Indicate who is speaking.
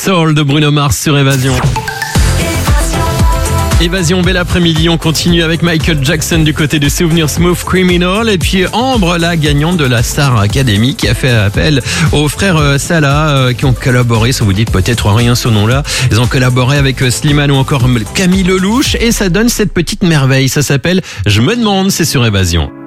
Speaker 1: Soul de Bruno Mars sur Évasion. Évasion, bel après-midi, on continue avec Michael Jackson du côté de Souvenir Smooth Criminal et puis Ambre, la gagnante de la Star Academy qui a fait appel aux frères Salah qui ont collaboré, ça vous dit peut-être rien ce nom-là, ils ont collaboré avec Slimane ou encore Camille Lelouch et ça donne cette petite merveille, ça s'appelle Je me demande, c'est sur Évasion.